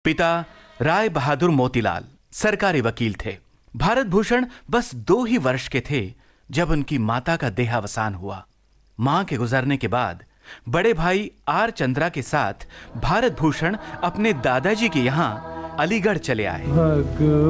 पिता राय बहादुर मोतीलाल सरकारी वकील थे। भारत भूषण बस 2 ही वर्ष के थे जब उनकी माता का देहावसान हुआ। मां के गुजरने के बाद बड़े भाई आर चंद्रा के साथ भारत भूषण अपने दादाजी के यहां अलीगढ़ चले आए।